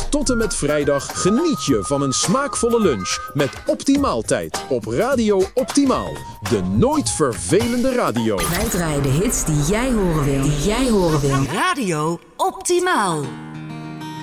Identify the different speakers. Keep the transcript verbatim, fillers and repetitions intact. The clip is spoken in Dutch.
Speaker 1: tot en met vrijdag geniet je van een smaakvolle lunch met Optimaaltijd op Radio Optimaal. De nooit vervelende radio.
Speaker 2: Wij draaien de hits die jij horen wil. Die jij horen wil.
Speaker 3: Radio Optimaal.